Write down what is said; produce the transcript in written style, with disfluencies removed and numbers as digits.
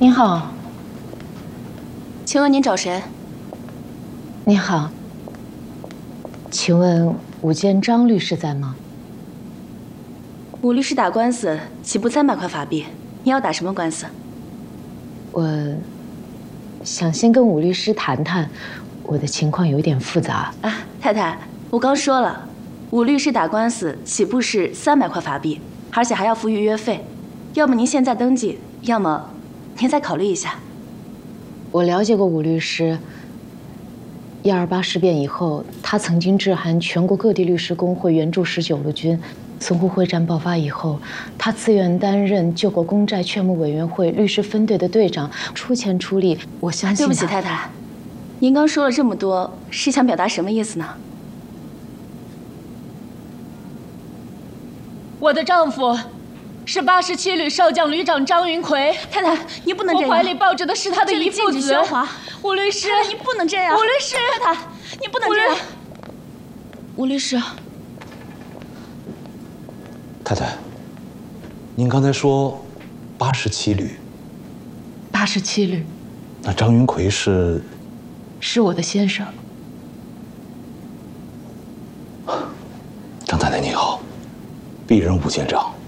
您好， 请问您找谁？ 你好，请问武建章律师在吗？ 武律师打官司起步300块法币，你要打什么官司？ 我想先跟武律师谈谈，我的情况有点复杂。 啊，太太，我刚说了，武律师打官司起步是300块法币，而且还要付预约费。要么您现在登记，要么您再考虑一下。 我了解过武律师。128事变以后，他曾经致函全国各地律师工会援助19路军。淞沪会战爆发以后，他自愿担任救国公债劝募委员会律师分队的队长，出钱出力。我相信。 对不起，太太，您刚说了这么多，是想表达什么意思呢？ 我的丈夫是87旅少将旅长张云奎。 太太，你不能这样。 我怀里抱着的是他的遗腹子。 喧哗， 武律师， 太太，你不能这样。 武律师， 太太，你不能这样。 武律师， 太太，您刚才说87旅 87旅， 那张云奎是我的先生。 张太太您好，鄙人武建章。